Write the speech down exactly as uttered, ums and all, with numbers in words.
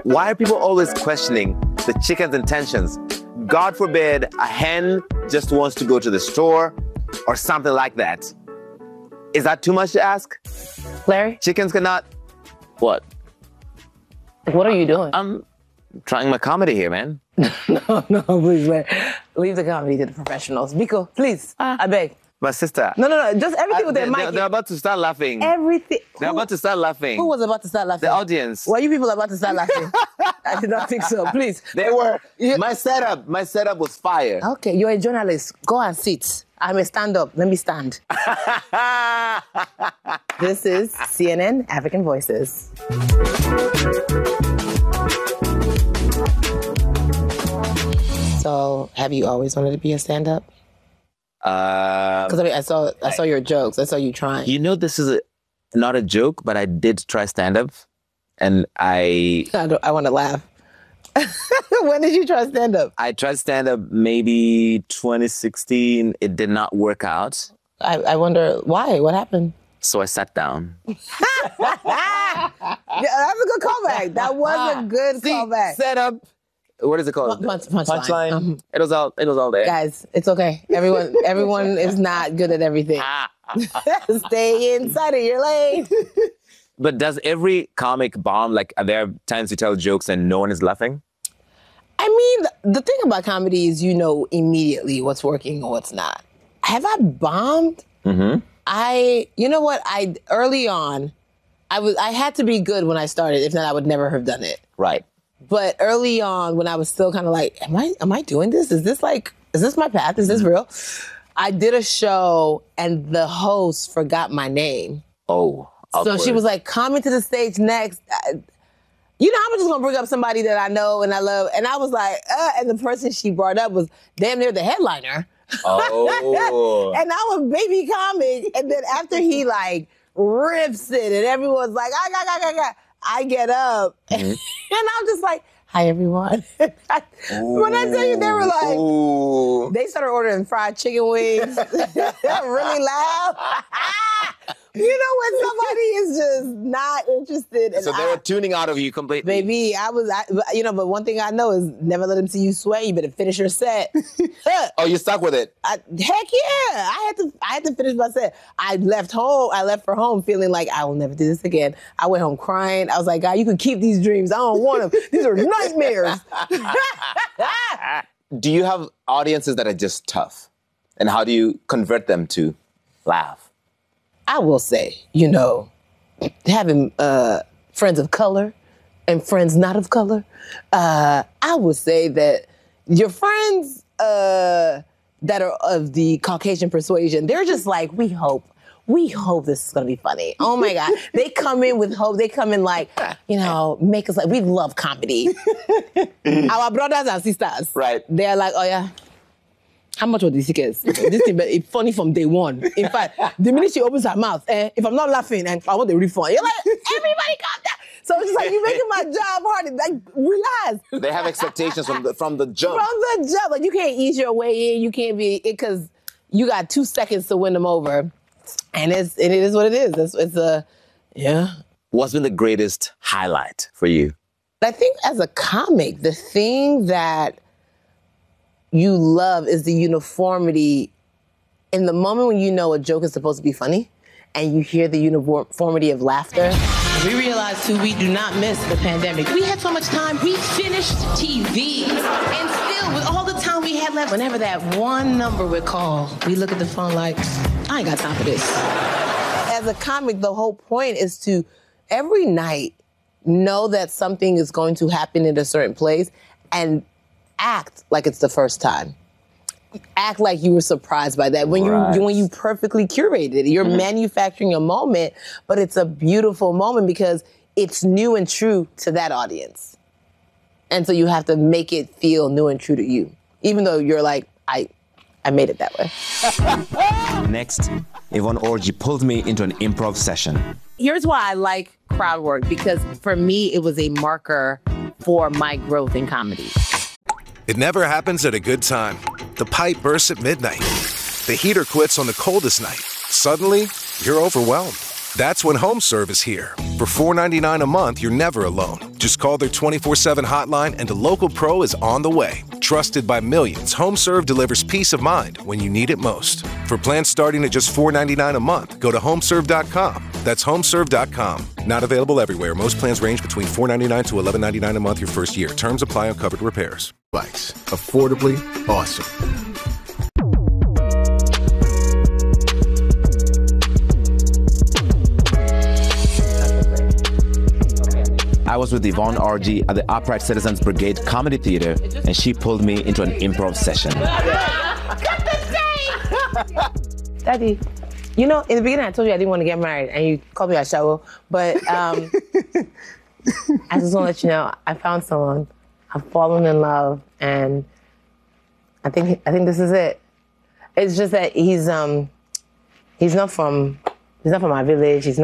Why are people always questioning the chicken's intentions? God forbid a hen just wants to go to the store or something like that. Is that too much to ask? Larry? Chickens cannot... What? What are you doing? I'm trying my comedy here, man. no, no, please, Larry. Leave the comedy to the professionals. Biko, please, uh, I beg. My sister. No, no, no, just everything I, with their they, mic. They're, they're about to start laughing. Everything. They're who, about to start laughing. Who was about to start laughing? The audience. Why are you people about to start laughing? I did not think so, please. They were. My setup, my setup was fire. Okay, you're a journalist. Go and sit. I'm a stand-up. Let me stand. This is C N N African Voices. So, have you always wanted to be a stand-up? Because uh, I mean, I saw I saw your jokes. I saw you trying. You know, this is a, not a joke, but I did try stand-up, and I... I, don't, I want to laugh. When did you try stand-up? I tried stand-up maybe twenty sixteen. It did not work out. I, I wonder why. What happened? So I sat down. Yeah, that's a good callback. That was a good See, callback. Set up. What is it called? Punch, punch, punchline. Punchline. Um, it was all. It was all there. Guys, it's okay. Everyone, everyone is not good at everything. Stay inside of your lane. But does every comic bomb? Like, are there times you tell jokes and no one is laughing? I mean, the thing about comedy is you know immediately what's working and what's not. Have I bombed? Mm-hmm. I, you know what? I early on, I was I had to be good when I started. If not, I would never have done it. Right. But early on, when I was still kind of like, am I am I doing this? Is this like, is this my path? Is this real? I did a show and the host forgot my name. Oh, awkward. So she was like, coming to the stage next. I, you know, I'm just gonna bring up somebody that I know and I love. And I was like, uh, and the person she brought up was damn near the headliner. Oh. And I was baby comic. And then after he like rips it and everyone's like, ah, ah, ah, ah, ah, I get up mm-hmm. and I'm just like, hi, everyone. When I tell you, they were like, Ooh. They started ordering fried chicken wings really loud. You know when somebody is just not interested. So they I, were tuning out of you completely. Baby, I was, I, you know, but one thing I know is never let them see you sweat. You better finish your set. Oh, you stuck with it? I, heck yeah. I had to I had to finish my set. I left home. I left for home feeling like I will never do this again. I went home crying. I was like, God, you can keep these dreams. I don't want them. These are nightmares. Do you have audiences that are just tough? And how do you convert them to laugh? I will say, you know, having uh, friends of color and friends not of color, uh, I would say that your friends uh, that are of the Caucasian persuasion, they're just like, we hope. We hope this is going to be funny. Oh, my God. They come in with hope. They come in like, you know, make us like, we love comedy. Our brothers and sisters. Right. They're like, oh, yeah. How much were the tickets? This thing, but it's funny from day one. In fact, the minute she opens her mouth, eh, if I'm not laughing and I want the refund, you're like, everybody calm down. So it's just like, you're making my job hard. It's like, relax. They have expectations from the, from the jump. From the jump. Like, you can't ease your way in. You can't be, because you got two seconds to win them over. And it's, and it is what it is. It's, it's a, yeah. What's been the greatest highlight for you? I think as a comic, the thing that you love is the uniformity in the moment when you know a joke is supposed to be funny and you hear the uniformity of laughter. We realized too, we do not miss the pandemic. We had so much time. We finished T V. And still, with all the time we had left, whenever that one number would call, we look at the phone like, I ain't got time for this. As a comic, the whole point is to, every night, know that something is going to happen in a certain place and act like it's the first time. Act like you were surprised by that. When right. you when you perfectly curated it, you're mm-hmm. manufacturing a moment, but it's a beautiful moment because it's new and true to that audience. And so you have to make it feel new and true to you, even though you're like, I, I made it that way. Next, Yvonne Orji pulled me into an improv session. Here's why I like crowd work, because for me, it was a marker for my growth in comedy. It never happens at a good time. The pipe bursts at midnight. The heater quits on the coldest night. Suddenly, you're overwhelmed. That's when HomeServe is here. For four dollars and ninety-nine cents a month, you're never alone. Just call their twenty-four seven hotline and a local pro is on the way. Trusted by millions, HomeServe delivers peace of mind when you need it most. For plans starting at just four dollars and ninety-nine cents a month, go to homeserve dot com. That's homeserve dot com. Not available everywhere. Most plans range between four dollars and ninety-nine cents to eleven dollars and ninety-nine cents a month your first year. Terms apply on covered repairs. Bikes. Affordably awesome. I was with Yvonne Orji at the Upright Citizens Brigade Comedy Theater, and she pulled me into an improv session. Daddy, you know, in the beginning I told you I didn't want to get married, and you called me a shower, but um, I just want to let you know, I found someone, I've fallen in love, and I think I think this is it. It's just that he's um he's not from he's not from my village. He's not